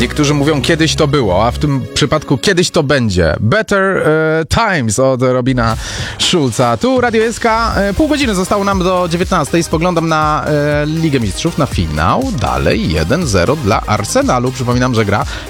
Niektórzy mówią kiedyś to było, a w tym przypadku kiedyś to będzie. Better Times od Robina Schulza. Tu Radio SK. Pół godziny zostało nam do 19. Spoglądam na Ligę Mistrzów, na finał. Dalej 1-0 dla Arsenalu. Przypominam, że gra